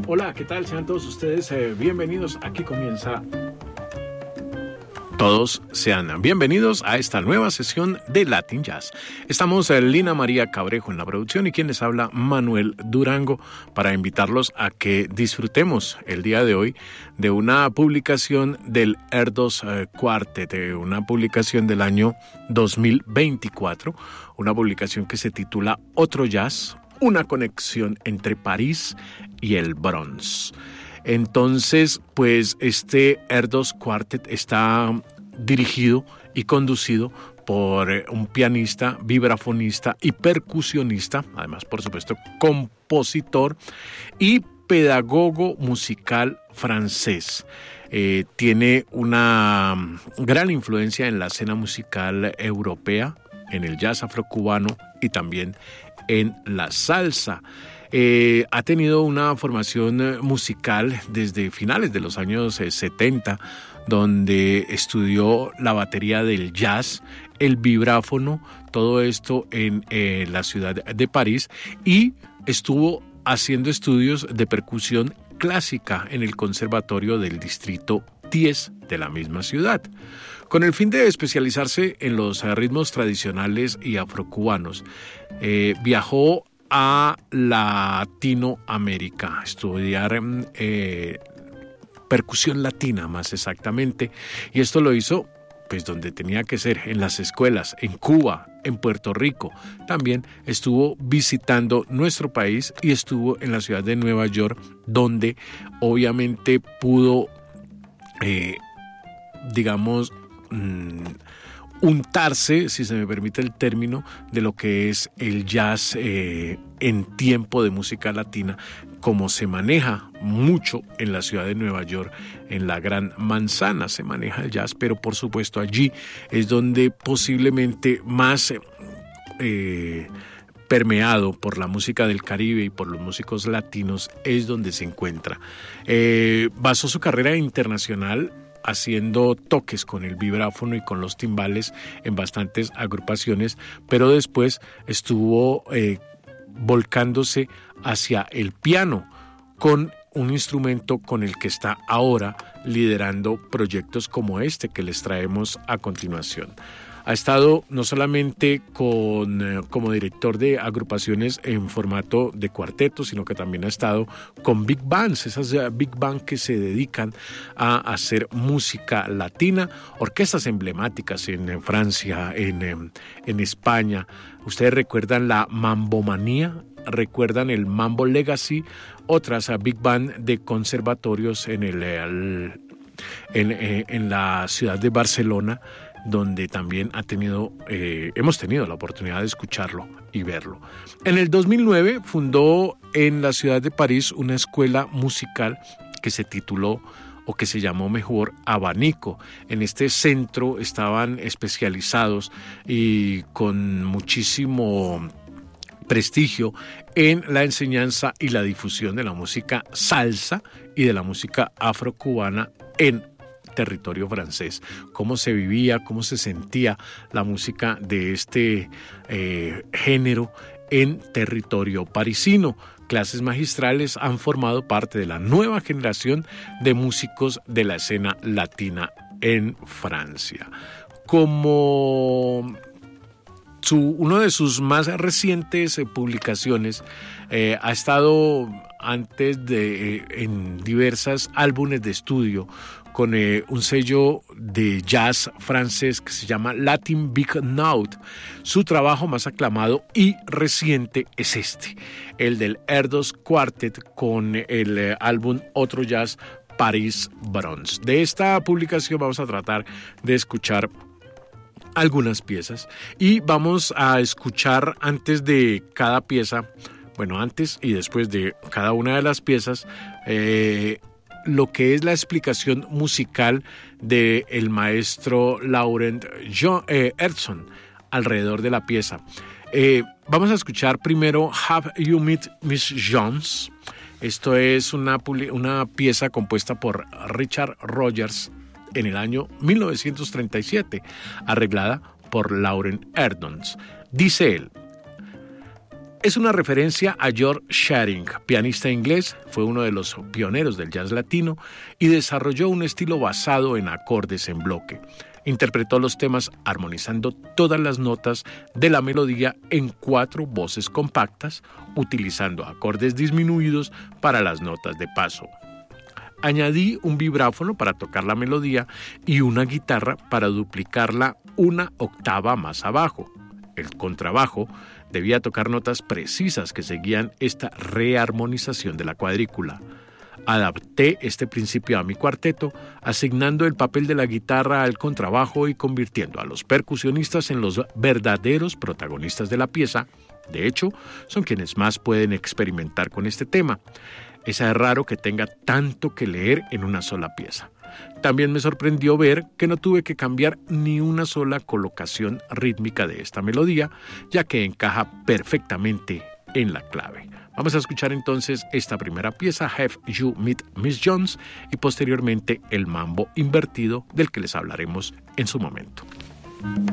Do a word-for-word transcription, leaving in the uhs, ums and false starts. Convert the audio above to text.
Hola, ¿qué tal? Sean todos ustedes eh, bienvenidos. Aquí comienza... Todos sean bienvenidos a esta nueva sesión de Latin Jazz. Estamos eh, Lina María Cabrejo en la producción y quien les habla, Manuel Durango, para invitarlos a que disfrutemos el día de hoy de una publicación del Erdos eh, Quartet, eh, una publicación del año dos mil veinticuatro, una publicación que se titula Otro Jazz, una conexión entre París y el Bronx. Entonces, pues este Erdos Quartet está dirigido y conducido por un pianista, vibrafonista y percusionista, además, por supuesto, compositor y pedagogo musical francés. Eh, tiene una gran influencia en la escena musical europea, en el jazz afrocubano y también en la salsa. Eh, ha tenido una formación musical desde finales de los años eh, setenta, donde estudió la batería del jazz, el vibráfono, todo esto en eh, la ciudad de París, y estuvo haciendo estudios de percusión clásica en el Conservatorio del Distrito diez de la misma ciudad. Con el fin de especializarse en los ritmos tradicionales y afrocubanos, eh, viajó a Latinoamérica, estudiar eh, percusión latina más exactamente, y esto lo hizo pues donde tenía que ser, en las escuelas, en Cuba, en Puerto Rico. También estuvo visitando nuestro país y estuvo en la ciudad de Nueva York, donde obviamente pudo, eh, digamos, mmm, untarse, si se me permite el término, de lo que es el jazz eh, en tiempo de música latina, como se maneja mucho en la ciudad de Nueva York, en la Gran Manzana se maneja el jazz, pero por supuesto allí es donde posiblemente más eh, permeado por la música del Caribe y por los músicos latinos es donde se encuentra. Eh, basó su carrera internacional haciendo toques con el vibráfono y con los timbales en bastantes agrupaciones, pero después estuvo eh, volcándose hacia el piano con un instrumento con el que está ahora liderando proyectos como este que les traemos a continuación. Ha estado no solamente con, eh, como director de agrupaciones en formato de cuarteto, sino que también ha estado con big bands, esas uh, big bands que se dedican a hacer música latina, orquestas emblemáticas en, en Francia, en, en, en España. Ustedes recuerdan la Mambomanía, recuerdan el Mambo Legacy, otras uh, big band de conservatorios en, el, el, en, en, en la ciudad de Barcelona, donde también ha tenido, eh, hemos tenido la oportunidad de escucharlo y verlo. En el dos mil nueve fundó en la ciudad de París una escuela musical que se tituló, o que se llamó mejor, Abanico. En este centro estaban especializados y con muchísimo prestigio en la enseñanza y la difusión de la música salsa y de la música afrocubana en territorio francés, cómo se vivía, cómo se sentía la música de este eh, género en territorio parisino. Clases magistrales han formado parte de la nueva generación de músicos de la escena latina en Francia. Como su, uno de sus más recientes eh, publicaciones eh, ha estado antes de eh, en diversos álbumes de estudio con eh, un sello de jazz francés que se llama Latin Big Note. Su trabajo más aclamado y reciente es este, el del Erdos Quartet, con el eh, álbum Otro Jazz, París Bronx. De esta publicación vamos a tratar de escuchar algunas piezas y vamos a escuchar antes de cada pieza, bueno, antes y después de cada una de las piezas, eh, lo que es la explicación musical del maestro Laurent John, eh, Ertzon alrededor de la pieza. Eh, vamos a escuchar primero Have You Met Miss Jones. Esto es una, una pieza compuesta por Richard Rogers en el año mil novecientos treinta y siete, arreglada por Laurent Ertzon. Dice él: Es una referencia a George Shearing, pianista inglés, fue uno de los pioneros del jazz latino y desarrolló un estilo basado en acordes en bloque. Interpretó los temas armonizando todas las notas de la melodía en cuatro voces compactas, utilizando acordes disminuidos para las notas de paso. Añadí un vibráfono para tocar la melodía y una guitarra para duplicarla una octava más abajo. El contrabajo debía tocar notas precisas que seguían esta rearmonización de la cuadrícula. Adapté este principio a mi cuarteto, asignando el papel de la guitarra al contrabajo y convirtiendo a los percusionistas en los verdaderos protagonistas de la pieza. De hecho, son quienes más pueden experimentar con este tema. Es raro que tenga tanto que leer en una sola pieza. También me sorprendió ver que no tuve que cambiar ni una sola colocación rítmica de esta melodía, ya que encaja perfectamente en la clave. Vamos a escuchar entonces esta primera pieza, Have You Met Miss Jones, y posteriormente el mambo invertido del que les hablaremos en su momento.